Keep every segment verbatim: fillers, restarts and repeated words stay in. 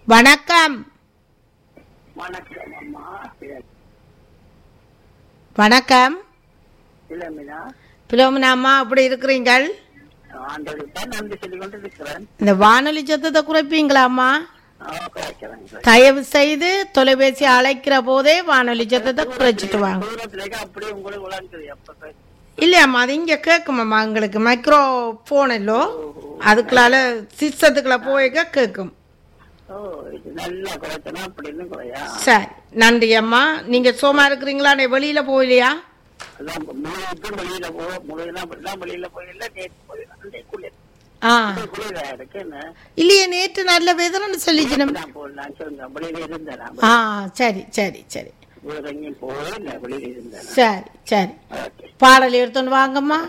வணக்கம். வணக்கம் அம்மா. வணக்கம் இளமினா பிலோமினா அம்மா, அப்படி இருக்கிறீங்கள்? ஆண்டவருக்கு நன்றி சொல்லிக் கொண்டு இருக்கிறேன். இந்த வானொலி சத்தத்தை குறைப்பீங்களா அம்மா? குறைக்கிறேன். தயவு செய்து தொலைபேசி அழைக்கிற போதே வானொலி சத்தத்தை குறைச்சிட்டு வாங்க. தூரத்துலேயே அப்படியே உங்களுக்கு விளாண்டுது அப்ப இல்லையாம்மா, அது இங்கே கேட்குமாம்மா. எங்களுக்கு மைக்ரோ ஃபோன் இல்லோ, அதுக்குள்ளால சிஸ்டத்துக்குள்ள போய்க்க கேட்கும். ஓ, இது நல்லா குறைச்சனா அப்படின்னு குறையா. சரி, நன்றி அம்மா. நீங்க சோமா இருக்கிறீங்களா? வெளியில போகலையா? அதான் முழுவதும் வெளியில போக முழுவதும் அப்படிதான் வெளியில போயில நேற்று போயிடலாம் குளிர். ஆ குளிரா இருக்கு என்ன இல்லையே, நேற்று நல்ல வெதர்னு சொல்லிச்சு. நான் போடலாம் சொல்லுங்க. வெளியில இருந்தேன். ஆ சரி சரி சரி எங்கேயும் போகல, வெளியில இருந்தேன். சரி சரி, பாடல் எடுத்துன்னு வாங்கம்மா.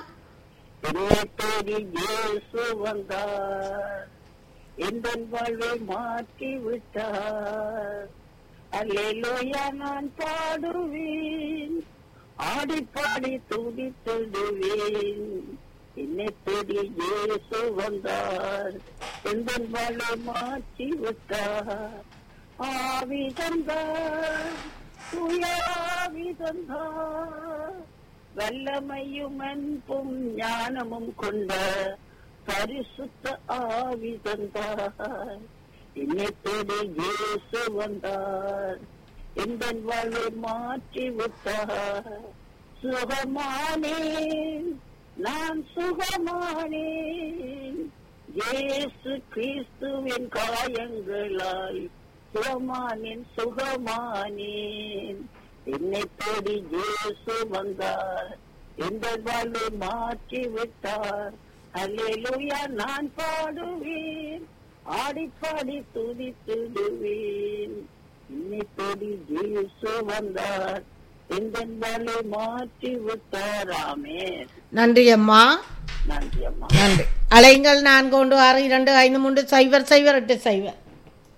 வந்தார் எந்த வாழ்வை மாற்றி விட்டார். அல்லேலூயா நான் பாடுவேன், ஆடி பாடி துதித்திடுவேன். என்னை தேடி இயேசு வந்தார், எந்த வாழ்வை மாற்றி விட்டார். ஆவி தந்தார், ஆவி தந்தார், வல்லமையும் அன்பும் ஞானமும் கொண்ட பரிசுத்த ஆவி தந்தார். இன்னத்தோடு இயேசு வந்தார், எந்த வாழ்வை மாற்றி விட்டார். சுகமானேன், நான் சுகமானேன், இயேசு கிறிஸ்துவின் காயங்களாய் சுகமானேன் சுகமானேன். என்னை தேடி இயேசு வந்தார், எந்த வாழ்வை மாற்றி விட்டார். அல்லேலூயா நான் பாடுவேன், ஆடி பாடி துதித்திடுவேன். என்னை தேடி இயேசு வந்தார், எந்த வாழ்வை மாற்றி விட்டார். ஆமென். நன்றி அம்மா. நன்றி அம்மா. நன்றி. அலைங்கள் நான்கு ஒன்று ஆறு இரண்டு ஐந்து மூன்று சைபர் சைபர் எட்டு சைபர்.